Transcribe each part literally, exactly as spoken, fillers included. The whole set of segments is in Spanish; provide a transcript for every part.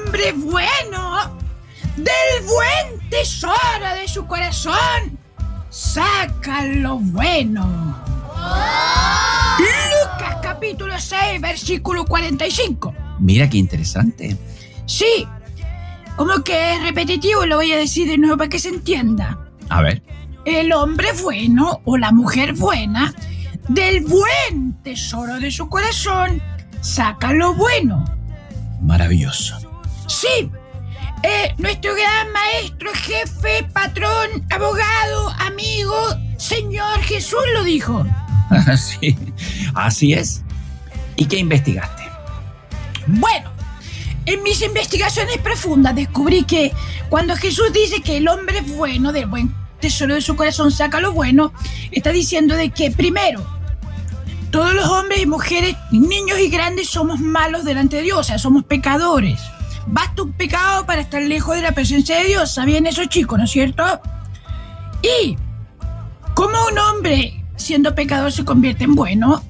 hombre bueno, del buen tesoro de su corazón, saca lo bueno. ¡Oh! Lucas capítulo seis, versículo cuarenta y cinco. Mira qué interesante. Sí, como que es repetitivo, lo voy a decir de nuevo para que se entienda. A ver. El hombre bueno o la mujer buena, del buen tesoro de su corazón, saca lo bueno. Maravilloso. Sí, eh, nuestro gran maestro, jefe, patrón, abogado, amigo, Señor Jesús lo dijo. Sí, así es. ¿Y qué investigaste? Bueno, en mis investigaciones profundas descubrí que cuando Jesús dice que el hombre bueno, del buen tesoro de su corazón, saca lo bueno, está diciendo de que primero, todos los hombres y mujeres, niños y grandes somos malos delante de Dios, o sea, somos pecadores. Basta un pecado para estar lejos de la presencia de Dios, ¿sabían eso, chicos, no es cierto? Y ¿cómo un hombre siendo pecador se convierte en bueno?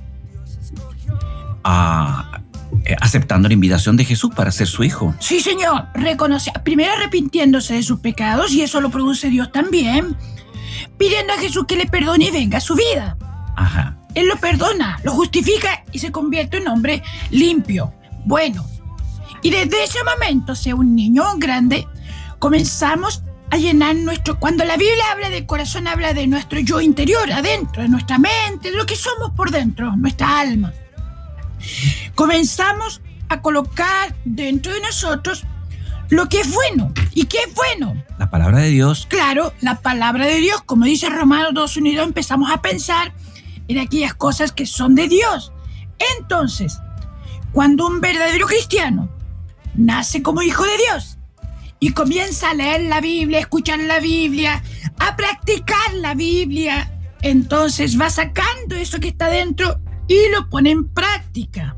Ah, eh, aceptando la invitación de Jesús para ser su hijo. Sí, señor, reconoce, primero arrepintiéndose de sus pecados, y eso lo produce Dios también, pidiendo a Jesús que le perdone y venga a su vida. Ajá. Él lo perdona, lo justifica y se convierte en hombre limpio, bueno. Y desde ese momento, sea un niño o un grande, comenzamos a llenar nuestro... Cuando la Biblia habla del corazón, habla de nuestro yo interior, adentro, de nuestra mente, de lo que somos por dentro, nuestra alma. Comenzamos a colocar dentro de nosotros lo que es bueno. ¿Y qué es bueno? La palabra de Dios. Claro, la palabra de Dios. Como dice Romanos dos uno y dos, empezamos a pensar en aquellas cosas que son de Dios. Entonces, cuando un verdadero cristiano nace como hijo de Dios y comienza a leer la Biblia, a escuchar la Biblia, a practicar la Biblia, entonces va sacando eso que está dentro y lo pone en práctica.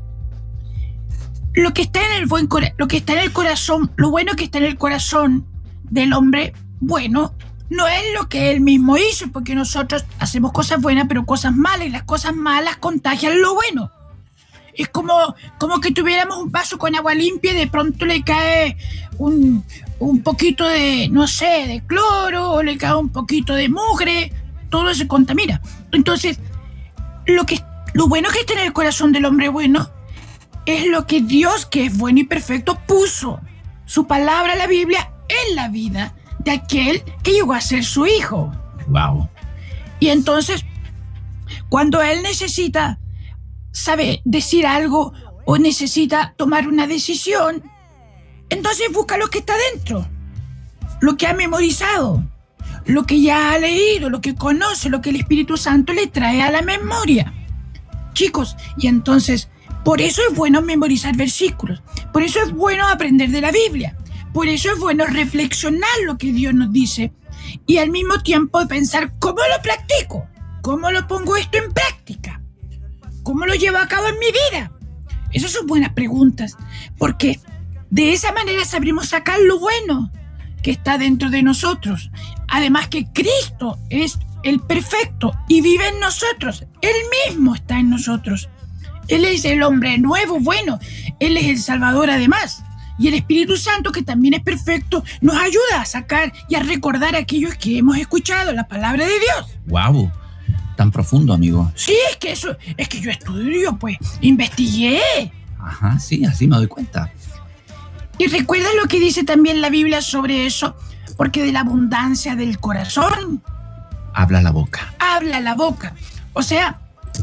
Lo que está en el buen cora- lo que está en el corazón, lo bueno que está en el corazón del hombre bueno, no es lo que él mismo hizo, porque nosotros hacemos cosas buenas, pero cosas malas, y las cosas malas contagian lo bueno. Es como, como que tuviéramos un vaso con agua limpia y de pronto le cae un, un poquito de, no sé, de cloro, o le cae un poquito de mugre, todo se contamina. Entonces, lo, que, lo bueno que está en el corazón del hombre bueno es lo que Dios, que es bueno y perfecto, puso su palabra, la Biblia, en la vida de aquel que llegó a ser su hijo. Wow. Y entonces, cuando él necesita sabe decir algo o necesita tomar una decisión, entonces busca lo que está dentro, lo que ha memorizado, lo que ya ha leído, lo que conoce, lo que el Espíritu Santo le trae a la memoria. Chicos, y entonces, por eso es bueno memorizar versículos, por eso es bueno aprender de la Biblia, por eso es bueno reflexionar lo que Dios nos dice y al mismo tiempo pensar cómo lo practico, cómo lo pongo esto en práctica. ¿Cómo lo llevo a cabo en mi vida? Esas son buenas preguntas, porque de esa manera sabremos sacar lo bueno que está dentro de nosotros. Además que Cristo es el perfecto y vive en nosotros. Él mismo está en nosotros. Él es el hombre nuevo, bueno. Él es el Salvador además. Y el Espíritu Santo, que también es perfecto, nos ayuda a sacar y a recordar aquellos que hemos escuchado, la palabra de Dios. Wow. Tan profundo, amigo. Sí, es que eso, es que yo estudio, pues, investigué. Ajá, sí, así me doy cuenta. ¿Y recuerdas lo que dice también la Biblia sobre eso? Porque de la abundancia del corazón habla la boca. Habla la boca. O sea,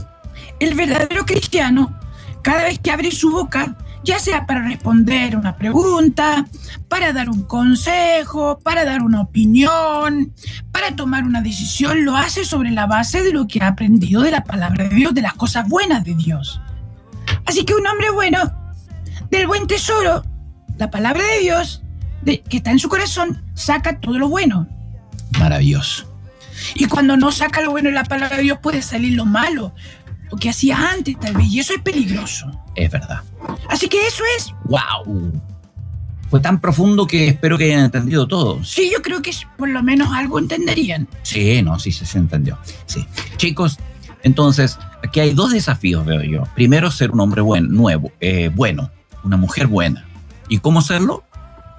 el verdadero cristiano, cada vez que abre su boca, ya sea para responder una pregunta, para dar un consejo, para dar una opinión, para tomar una decisión, lo hace sobre la base de lo que ha aprendido de la palabra de Dios, de las cosas buenas de Dios. Así que un hombre bueno, del buen tesoro, la palabra de Dios, de, que está en su corazón, saca todo lo bueno. Maravilloso. Y cuando no saca lo bueno de la palabra de Dios, puede salir lo malo, lo que hacía antes tal vez, y eso es peligroso. Es verdad. Así que eso es... ¡Wow! Fue tan profundo que espero que hayan entendido todo. Sí, yo creo que por lo menos algo entenderían. Sí, no, sí, sí se entendió. Sí. Chicos, entonces, aquí hay dos desafíos, veo yo. Primero, ser un hombre buen, nuevo, eh, bueno, una mujer buena. ¿Y cómo serlo?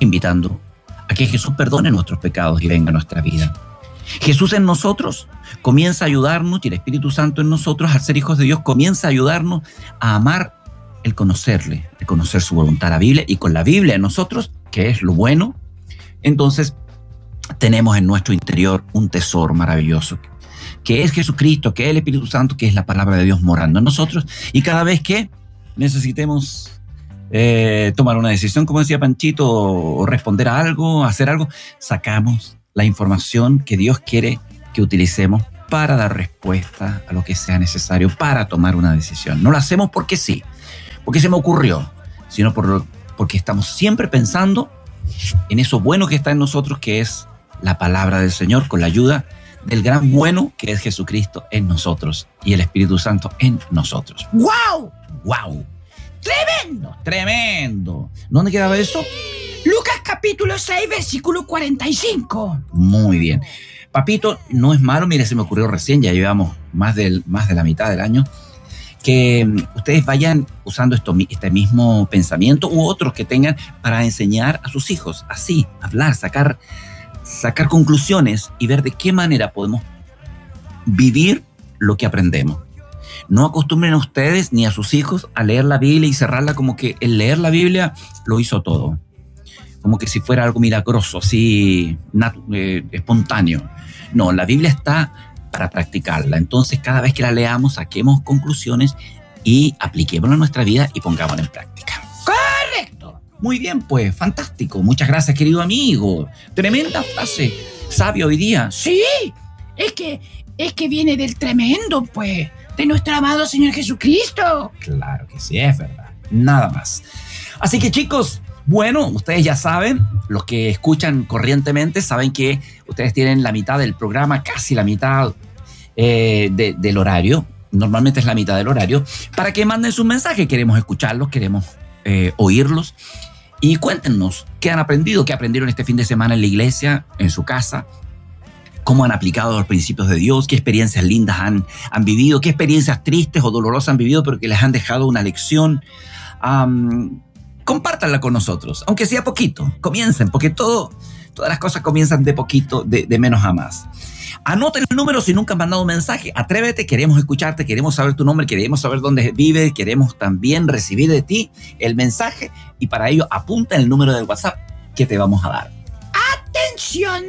invitando a que Jesús perdone nuestros pecados y venga a nuestra vida. Jesús en nosotros comienza a ayudarnos, y el Espíritu Santo en nosotros, al ser hijos de Dios, comienza a ayudarnos a amar el conocerle, el conocer su voluntad, la Biblia, y con la Biblia en nosotros, que es lo bueno, entonces tenemos en nuestro interior un tesoro maravilloso, que es Jesucristo, que es el Espíritu Santo, que es la palabra de Dios morando en nosotros, y cada vez que necesitemos eh, tomar una decisión, como decía Panchito, o responder a algo, hacer algo, sacamos la información que Dios quiere que utilicemos para dar respuesta a lo que sea necesario para tomar una decisión. No lo hacemos porque sí, porque se me ocurrió, sino por lo, porque estamos siempre pensando en eso bueno que está en nosotros, que es la palabra del Señor, con la ayuda del gran bueno que es Jesucristo en nosotros y el Espíritu Santo en nosotros. ¡Guau! ¡Guau! ¡Tremendo! ¡Tremendo! ¿Dónde quedaba eso? Lucas capítulo seis, versículo cuarenta y cinco. Muy bien. Papito, no es malo, mire, se me ocurrió recién, ya llevamos más, del, más de la mitad del año, que ustedes vayan usando esto, este mismo pensamiento u otros que tengan para enseñar a sus hijos, así, hablar, sacar, sacar conclusiones y ver de qué manera podemos vivir lo que aprendemos. No acostumbren a ustedes ni a sus hijos a leer la Biblia y cerrarla como que el leer la Biblia lo hizo todo, como que si fuera algo milagroso, así natu- eh, espontáneo. No, la Biblia está para practicarla. Entonces, cada vez que la leamos, saquemos conclusiones y apliquémosla a nuestra vida y pongámosla en práctica. ¡Correcto! Muy bien, pues, fantástico. Muchas gracias, querido amigo. Tremenda frase. Sabio hoy día. Sí, es que, es que viene del tremendo, pues, de nuestro amado Señor Jesucristo. Claro que sí, es verdad. Nada más. Así que, chicos, bueno, ustedes ya saben, los que escuchan corrientemente saben que ustedes tienen la mitad del programa, casi la mitad eh, de, del horario. Normalmente es la mitad del horario. Para que manden sus mensajes, queremos escucharlos, queremos eh, oírlos. Y cuéntenos qué han aprendido, qué aprendieron este fin de semana en la iglesia, en su casa, cómo han aplicado los principios de Dios, qué experiencias lindas han, han vivido, qué experiencias tristes o dolorosas han vivido, pero que les han dejado una lección. Um, compártanla con nosotros, aunque sea poquito. Comiencen, porque todo, todas las cosas comienzan de poquito, de, de menos a más. Anoten el número si nunca han mandado un mensaje. Atrévete, queremos escucharte, queremos saber tu nombre, queremos saber dónde vives, queremos también recibir de ti el mensaje, y para ello apunta el número de WhatsApp que te vamos a dar. ¡Atención!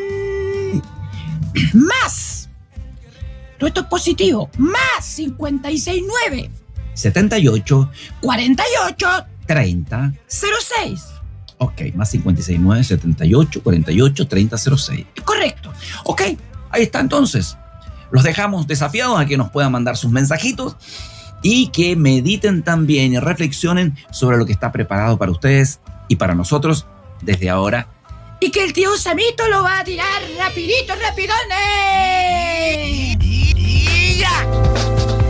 Más. Todo esto es positivo. Más cincuenta y seis nueve setenta y ocho cuarenta y ocho treinta cero seis. Ok, más cincuenta y seis nueve setenta y ocho cuarenta y ocho treinta cero seis. Correcto. Ok, ahí está entonces. Los dejamos desafiados a que nos puedan mandar sus mensajitos y que mediten también y reflexionen sobre lo que está preparado para ustedes y para nosotros desde ahora. Y que el tío Samito lo va a tirar rapidito, rapidones. Y, y, y ya.